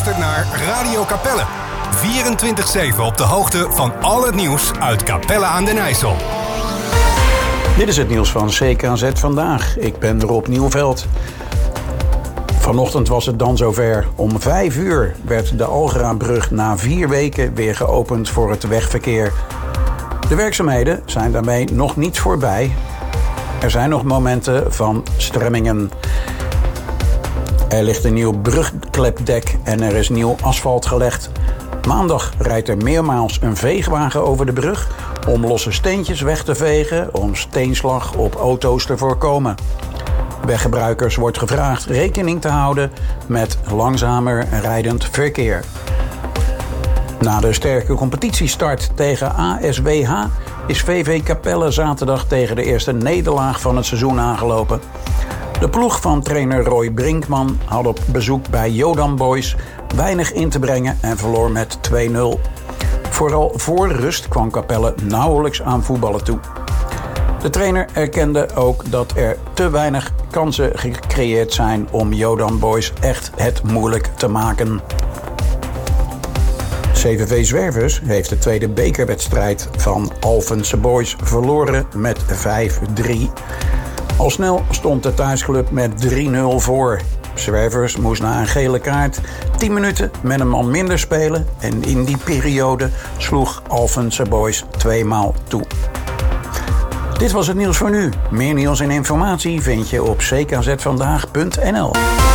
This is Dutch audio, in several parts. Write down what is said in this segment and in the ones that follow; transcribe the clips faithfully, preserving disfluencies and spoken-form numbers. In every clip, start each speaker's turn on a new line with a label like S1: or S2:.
S1: luistert naar Radio Capelle. vierentwintig zeven op de hoogte van al het nieuws uit Capelle aan den IJssel.
S2: Dit is het nieuws van C K Z Vandaag. Ik ben Rob Nieuwveld. Vanochtend was het dan zover. Om vijf uur werd de Algerabrug na vier weken weer geopend voor het wegverkeer. De werkzaamheden zijn daarmee nog niet voorbij. Er zijn nog momenten van stremmingen. Er ligt een nieuw brugklepdek en er is nieuw asfalt gelegd. Maandag rijdt er meermaals een veegwagen over de brug om losse steentjes weg te vegen, om steenslag op auto's te voorkomen. Weggebruikers wordt gevraagd rekening te houden met langzamer rijdend verkeer. Na de sterke competitiestart tegen A S W H is V V Capelle zaterdag tegen de eerste nederlaag van het seizoen aangelopen. De ploeg van trainer Roy Brinkman had op bezoek bij Jodan Boys weinig in te brengen en verloor met twee nul. Vooral voor rust kwam Capelle nauwelijks aan voetballen toe. De trainer erkende ook dat er te weinig kansen gecreëerd zijn om Jodan Boys echt het moeilijk te maken. C V V Zwervers heeft de tweede bekerwedstrijd van Alphense Boys verloren met vijf drie. Al snel stond de thuisclub met drie nul voor. Zwervers moest na een gele kaart tien minuten met een man minder spelen en in die periode sloeg Alphense Boys tweemaal toe. Dit was het nieuws voor nu. Meer nieuws en informatie vind je op c k z vandaag punt n l.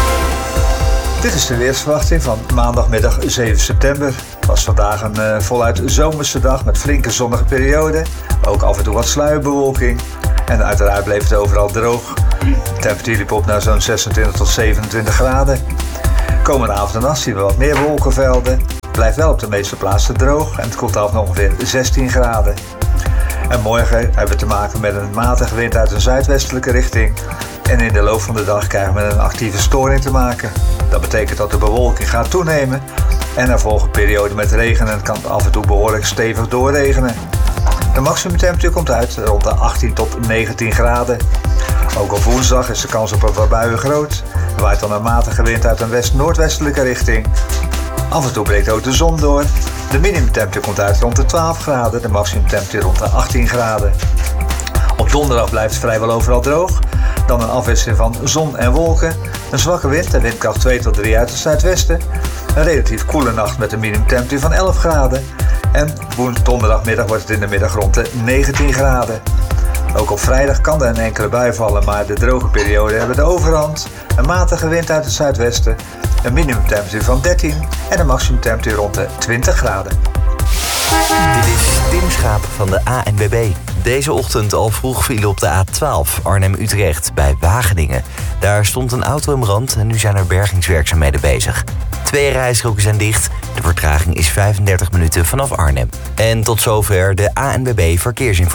S3: Dit is de weersverwachting van maandagmiddag zeven september. Het was vandaag een uh, voluit zomerse dag met flinke zonnige perioden. Ook af en toe wat sluierbewolking. En uiteraard bleef het overal droog. De temperatuur liep op naar zo'n zesentwintig tot zevenentwintig graden. Komende avond en nacht zien we wat meer wolkenvelden. Het blijft wel op de meeste plaatsen droog en het koelt af naar ongeveer zestien graden. En morgen hebben we te maken met een matige wind uit een zuidwestelijke richting. En in de loop van de dag krijgen we met een actieve storing te maken. Dat betekent dat de bewolking gaat toenemen. En er volgen perioden met regen en het kan af en toe behoorlijk stevig doorregenen. De maximumtemperatuur komt uit rond de achttien tot negentien graden. Ook op woensdag is de kans op een wat buien groot. Er waait dan een matige wind uit een west-noordwestelijke richting. Af en toe breekt ook de zon door. De minimumtemperatuur komt uit rond de twaalf graden, de maximumtemperatuur rond de achttien graden. Op donderdag blijft het vrijwel overal droog. Dan een afwisseling van zon en wolken. Een zwakke wind, de windkracht twee tot drie uit het zuidwesten. Een relatief koele nacht met een minimumtemperatuur van elf graden. En donderdagmiddag wordt het in de middag rond de negentien graden. Ook op vrijdag kan er een enkele bui vallen, maar de droge perioden hebben de overhand. Een matige wind uit het zuidwesten. Een minimumtemperatuur van dertien en een maximumtemperatuur rond de twintig graden.
S4: Dit is Tim Schaap van de A N W B. Deze ochtend al vroeg viel op de A twaalf Arnhem-Utrecht bij Wageningen. Daar stond een auto in brand en nu zijn er bergingswerkzaamheden bezig. Twee rijstroken zijn dicht. De vertraging is vijfendertig minuten vanaf Arnhem. En tot zover de A N W B Verkeersinformatie.